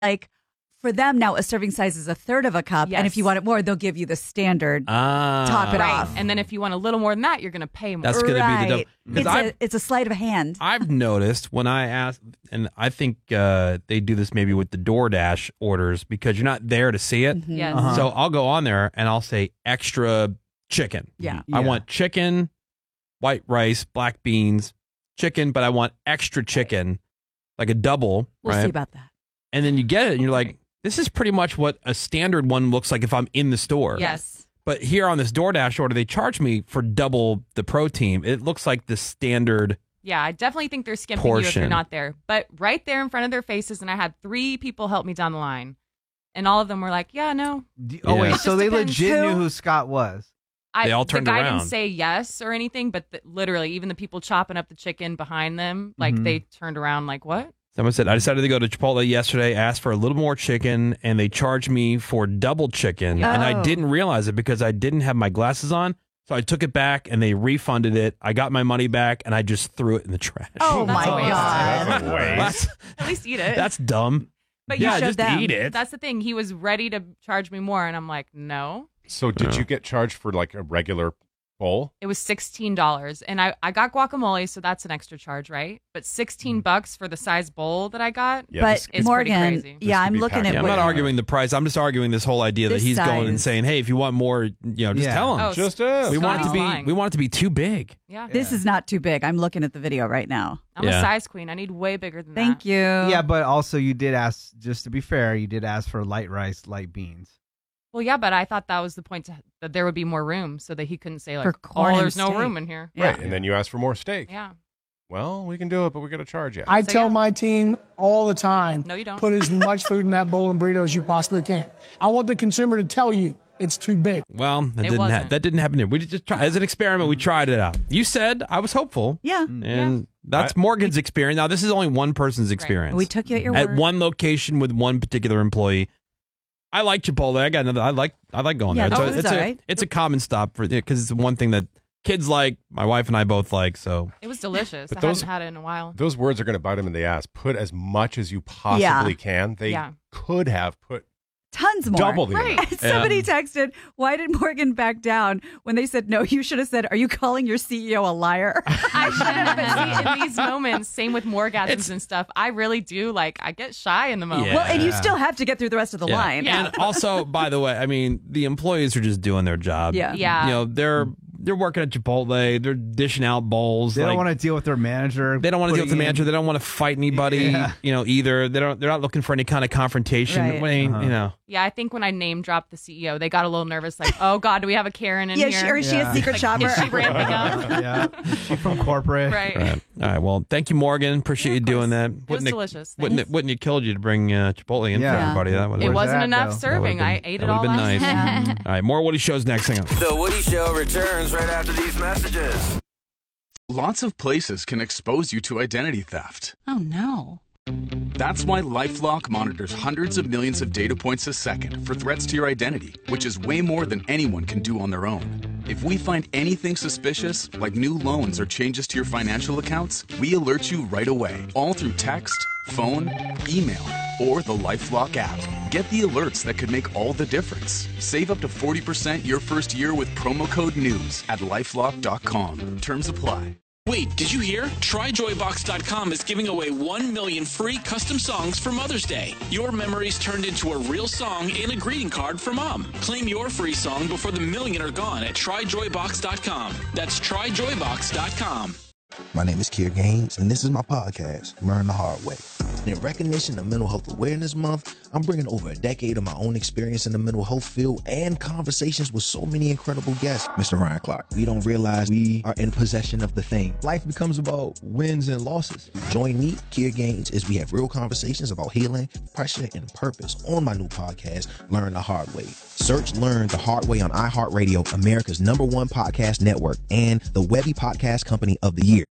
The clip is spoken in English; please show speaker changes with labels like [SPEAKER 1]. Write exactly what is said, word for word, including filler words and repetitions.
[SPEAKER 1] like for them now, a serving size is a third of a cup,
[SPEAKER 2] Yes.
[SPEAKER 1] and if you want it more, they'll give you the standard.
[SPEAKER 3] Ah.
[SPEAKER 1] Top it
[SPEAKER 2] Right.
[SPEAKER 1] off.
[SPEAKER 2] And then if you want a little more than that, you're going to pay more.
[SPEAKER 3] That's going to
[SPEAKER 1] Right.
[SPEAKER 3] be the dumb.
[SPEAKER 1] It's a, it's a sleight of hand.
[SPEAKER 3] I've noticed when I ask, and I think uh, they do this maybe with the DoorDash orders because you're not there to see it.
[SPEAKER 1] Mhm.
[SPEAKER 2] Yes.
[SPEAKER 4] Uh-huh.
[SPEAKER 3] So I'll go on there and I'll say extra chicken.
[SPEAKER 1] Yeah.
[SPEAKER 3] I
[SPEAKER 4] Yeah.
[SPEAKER 3] want chicken, white rice, black beans, chicken, but I want extra chicken, like a double.
[SPEAKER 1] We'll
[SPEAKER 3] right?
[SPEAKER 1] see about that.
[SPEAKER 3] And then you get it and you're like, this is pretty much what a standard one looks like if I'm in the store.
[SPEAKER 2] Yes.
[SPEAKER 3] But here on this DoorDash order, they charge me for double the protein. It looks like the standard.
[SPEAKER 2] Yeah, I definitely think they're skimping you if
[SPEAKER 3] Portion.
[SPEAKER 2] you're not there. But right there in front of their faces, and I had three people help me down the line. And all of them were like, yeah, no.
[SPEAKER 4] D- Oh,
[SPEAKER 3] Yeah.
[SPEAKER 4] wait.
[SPEAKER 3] It
[SPEAKER 4] So
[SPEAKER 2] just
[SPEAKER 4] they
[SPEAKER 2] depends
[SPEAKER 4] legit
[SPEAKER 1] who-
[SPEAKER 4] knew who Scott was.
[SPEAKER 2] I,
[SPEAKER 3] They all turned
[SPEAKER 2] the guy
[SPEAKER 3] around.
[SPEAKER 2] didn't say yes or anything, but the, literally, even the people chopping up the chicken behind them, like
[SPEAKER 4] Mhm.
[SPEAKER 2] they turned around like, what?
[SPEAKER 3] Someone said, I decided to go to Chipotle yesterday, asked for a little more chicken, and they charged me for double chicken. And I
[SPEAKER 1] Oh.
[SPEAKER 3] didn't realize it because I didn't have my glasses on. So I took it back and they refunded it. I got my money back and I just threw it in the trash.
[SPEAKER 1] Oh,
[SPEAKER 2] That's
[SPEAKER 1] my
[SPEAKER 2] a waste.
[SPEAKER 1] God.
[SPEAKER 5] That's a waste.
[SPEAKER 3] That's,
[SPEAKER 2] At least eat it.
[SPEAKER 3] that's dumb.
[SPEAKER 2] but you
[SPEAKER 3] yeah,
[SPEAKER 2] showed
[SPEAKER 3] just
[SPEAKER 1] them.
[SPEAKER 3] eat it.
[SPEAKER 2] That's the thing. He was ready to charge me more, and I'm like, no.
[SPEAKER 5] So did
[SPEAKER 3] Yeah.
[SPEAKER 5] you get charged for like a regular bowl?
[SPEAKER 2] It was sixteen dollars, and I, I got guacamole, so that's an extra charge, right? But sixteen bucks for the size bowl that I got.
[SPEAKER 5] Yeah,
[SPEAKER 1] but
[SPEAKER 5] this-
[SPEAKER 2] it's pretty
[SPEAKER 1] Morgan,
[SPEAKER 2] crazy.
[SPEAKER 5] This
[SPEAKER 1] yeah,
[SPEAKER 5] could
[SPEAKER 1] I'm
[SPEAKER 5] be
[SPEAKER 1] looking
[SPEAKER 5] packed
[SPEAKER 1] at
[SPEAKER 3] Yeah, I'm
[SPEAKER 1] what
[SPEAKER 3] not arguing the price. I'm just arguing this whole idea that
[SPEAKER 1] This
[SPEAKER 3] he's going and
[SPEAKER 1] size.
[SPEAKER 3] saying, hey, if you want more, you know, just
[SPEAKER 4] Yeah.
[SPEAKER 3] tell him.
[SPEAKER 2] Oh,
[SPEAKER 5] Just
[SPEAKER 3] we
[SPEAKER 5] is.
[SPEAKER 3] want it to
[SPEAKER 2] Scotty's
[SPEAKER 3] be
[SPEAKER 2] lying.
[SPEAKER 3] we want it to be too big.
[SPEAKER 2] Yeah.
[SPEAKER 1] This is not too big. I'm looking at the video right now.
[SPEAKER 2] I'm
[SPEAKER 3] Yeah.
[SPEAKER 2] a size queen. I need way bigger than
[SPEAKER 1] Thank
[SPEAKER 2] that.
[SPEAKER 1] you.
[SPEAKER 4] Yeah, but also you did ask, just to be fair, you did ask for light rice, light beans.
[SPEAKER 2] Well, yeah, but I thought that was the point to, that there would be more room so that he couldn't say like,
[SPEAKER 1] For corn
[SPEAKER 2] "Oh,
[SPEAKER 1] and
[SPEAKER 2] there's no
[SPEAKER 1] steak.
[SPEAKER 2] room in here."
[SPEAKER 1] Yeah.
[SPEAKER 5] Right. And then you asked for more steak.
[SPEAKER 2] Yeah.
[SPEAKER 5] Well, we can do it, but we got to charge you.
[SPEAKER 6] I
[SPEAKER 2] So,
[SPEAKER 6] tell
[SPEAKER 2] yeah.
[SPEAKER 6] my team all the time,
[SPEAKER 2] No, you don't.
[SPEAKER 6] put as much food in that bowl and burrito as you possibly can. I want the consumer to tell you it's too big.
[SPEAKER 3] Well, that
[SPEAKER 2] It
[SPEAKER 3] didn't ha-
[SPEAKER 2] wasn't.
[SPEAKER 3] that didn't happen here. We just tried as an experiment. We tried it out. You said I was hopeful.
[SPEAKER 1] Yeah.
[SPEAKER 3] And that's
[SPEAKER 5] I-
[SPEAKER 3] Morgan's experience. Now, this is only one person's experience.
[SPEAKER 1] We took you at your
[SPEAKER 3] at
[SPEAKER 1] word.
[SPEAKER 3] one location with one particular employee. I like Chipotle. I got another. I like. I like going
[SPEAKER 1] Yeah,
[SPEAKER 3] there.
[SPEAKER 1] no,
[SPEAKER 3] So
[SPEAKER 1] it's
[SPEAKER 3] it's
[SPEAKER 1] all
[SPEAKER 3] a
[SPEAKER 1] right.
[SPEAKER 3] it's a common stop for because it's one thing that kids like. My wife and I both like. So
[SPEAKER 2] It was delicious.
[SPEAKER 5] But
[SPEAKER 2] I
[SPEAKER 5] those-
[SPEAKER 2] hadn't had it in a while.
[SPEAKER 5] Those words are going to bite him in the ass. Put as much as you possibly
[SPEAKER 1] Yeah.
[SPEAKER 5] can. They
[SPEAKER 2] Yeah.
[SPEAKER 5] could have put
[SPEAKER 1] Tons more.
[SPEAKER 5] double the
[SPEAKER 2] Right.
[SPEAKER 5] amount.
[SPEAKER 1] Somebody texted, why did Morgan back down? When they said no, you should have said, are you calling your C E O a liar?
[SPEAKER 2] I should have, but see, in these moments, same with morgasms and stuff, I really do, like, I get shy in the moment.
[SPEAKER 3] Yeah.
[SPEAKER 1] Well, and you still have to get through the rest of the
[SPEAKER 3] yeah.
[SPEAKER 1] line.
[SPEAKER 2] Yeah.
[SPEAKER 3] And also, by the way, I mean the employees are just doing their job.
[SPEAKER 1] Yeah.
[SPEAKER 2] Yeah.
[SPEAKER 3] You know they're they're working at Chipotle. They're dishing out bowls.
[SPEAKER 4] They
[SPEAKER 3] like,
[SPEAKER 4] don't want to deal with their manager.
[SPEAKER 3] They don't want to deal with the
[SPEAKER 4] putting in-
[SPEAKER 3] manager. They don't want to fight anybody.
[SPEAKER 4] Yeah.
[SPEAKER 3] You know, either they don't. They're not looking for any kind of confrontation.
[SPEAKER 1] Right.
[SPEAKER 3] Wayne,
[SPEAKER 4] Uh-huh.
[SPEAKER 3] You know.
[SPEAKER 2] Yeah, I think when I name dropped the C E O, they got a little nervous, like, oh, God, do we have a Karen in
[SPEAKER 1] Yeah,
[SPEAKER 2] here?
[SPEAKER 1] she, or is she
[SPEAKER 4] Yeah.
[SPEAKER 1] a secret
[SPEAKER 2] Like,
[SPEAKER 1] shopper?
[SPEAKER 2] is she ramping up?
[SPEAKER 4] Yeah, she from corporate.
[SPEAKER 2] Right.
[SPEAKER 3] All right. All right. Well, thank you, Morgan. Appreciate
[SPEAKER 2] Yeah,
[SPEAKER 3] you
[SPEAKER 2] of
[SPEAKER 3] doing
[SPEAKER 2] course.
[SPEAKER 3] that.
[SPEAKER 2] It was delicious.
[SPEAKER 3] Wouldn't
[SPEAKER 2] Thanks.
[SPEAKER 3] it? Wouldn't you killed you to bring uh, Chipotle in
[SPEAKER 4] Yeah.
[SPEAKER 3] for everybody? That would
[SPEAKER 2] It
[SPEAKER 4] Where's
[SPEAKER 2] wasn't
[SPEAKER 4] that,
[SPEAKER 2] enough
[SPEAKER 4] though?
[SPEAKER 2] serving. I ate it
[SPEAKER 3] that
[SPEAKER 2] all
[SPEAKER 3] would've been
[SPEAKER 2] last
[SPEAKER 3] nice.
[SPEAKER 2] night.
[SPEAKER 3] All right. More Woody shows next. Hang on.
[SPEAKER 7] The Woody Show returns right after these messages.
[SPEAKER 8] Lots of places can expose you to identity theft.
[SPEAKER 9] Oh, no.
[SPEAKER 8] That's why LifeLock monitors hundreds of millions of data points a second for threats to your identity, which is way more than anyone can do on their own. If we find anything suspicious, like new loans or changes to your financial accounts, we alert you right away, all through text, phone, email, or the LifeLock app. Get the alerts that could make all the difference. Save up to forty percent your first year with promo code NEWS at lifelock dot com. Terms apply.
[SPEAKER 10] Wait, did you hear? Try Joy Box dot com is giving away one million free custom songs for Mother's Day. Your memories turned into a real song and a greeting card for Mom. Claim your free song before the million are gone at Try Joy Box dot com. That's Try Joy Box dot com.
[SPEAKER 11] My name is Kier Gaines, and this is my podcast, Learn the Hard Way. In recognition of Mental Health Awareness Month, I'm bringing over a decade of my own experience in the mental health field and conversations with so many incredible guests. Mister Ryan Clark, we don't realize we are in possession of the thing. Life becomes about wins and losses. Join me, Kier Gaines, as we have real conversations about healing, pressure, and purpose on my new podcast, Learn the Hard Way. Search Learn the Hard Way on iHeartRadio, America's number one podcast network, and the Webby Podcast Company of the Year.